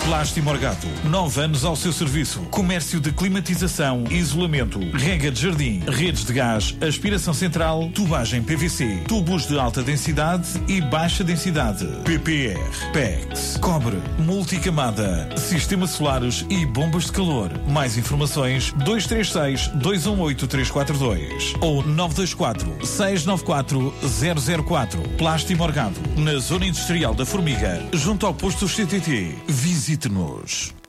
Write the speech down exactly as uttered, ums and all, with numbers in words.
Plástico Morgado, nove anos ao seu serviço. Comércio de climatização, isolamento, rega de jardim, redes de gás, aspiração central, tubagem P V C, tubos de alta densidade e baixa densidade. P P R, P E X, cobre, multicamada, sistemas solares e bombas de calor. Mais informações dois três seis, dois um oito, três quatro dois ou nove dois quatro, seis nove quatro, zero zero quatro. Plástico Morgado, na Zona Industrial da Formiga, junto ao posto C T T. Visite-nos.